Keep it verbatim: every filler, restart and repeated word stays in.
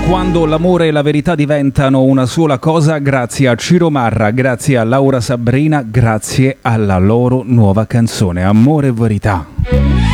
Quando l'amore e la verità diventano una sola cosa, grazie a Ciro Marra, grazie a Laura Sabrina, grazie alla loro nuova canzone, Amore e Verità.